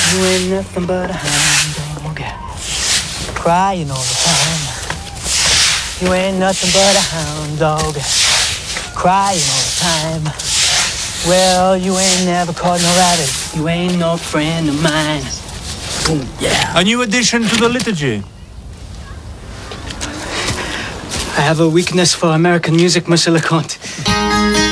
You ain't nothing but a hound dog, crying all the time. You ain't nothing but a hound dog, crying all the time. Well, you ain't never caught no rabbit. You ain't no friend of mine. Boom, yeah. A new addition to the liturgy. I have a weakness for American music, Monsieur Leconte.